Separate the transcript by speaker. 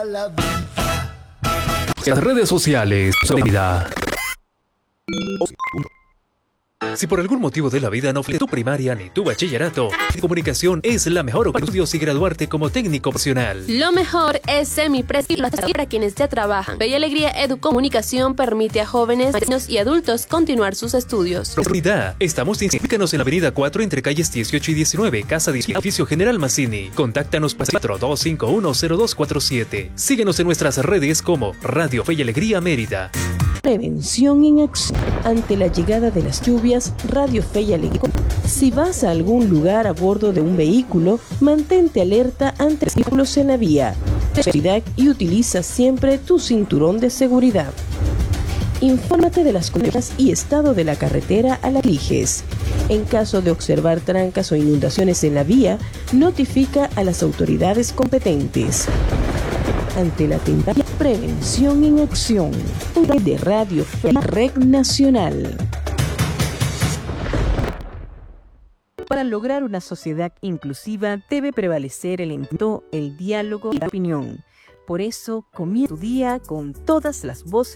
Speaker 1: Las redes sociales. Si por algún motivo de la vida no fue tu primaria ni tu bachillerato, comunicación es la mejor opción y graduarte como técnico profesional.
Speaker 2: Lo mejor es semipresencial para quienes ya trabajan. Fe y Alegría Educomunicación permite a jóvenes, niños y adultos continuar sus estudios.
Speaker 1: Estamos inscríbenos en la avenida 4 entre calles 18 y 19, Casa de Edificio General Mazzini. Contáctanos para 42510247. Síguenos en nuestras redes como Radio Fe y Alegría Mérida.
Speaker 3: Prevención en acción. Ante la llegada de las lluvias, Radio Fe y Alegría. Si vas a algún lugar a bordo de un vehículo, mantente alerta ante vehículos en la vía. Y utiliza siempre tu cinturón de seguridad. Infórmate de las condiciones y estado de la carretera a la que eliges. En caso de observar trancas o inundaciones en la vía, notifica a las autoridades competentes. Ante la tentativa, Prevención en Acción, de Radio Red Nacional.
Speaker 4: Para lograr una sociedad inclusiva debe prevalecer el diálogo y la opinión. Por eso, comienza tu día con todas las voces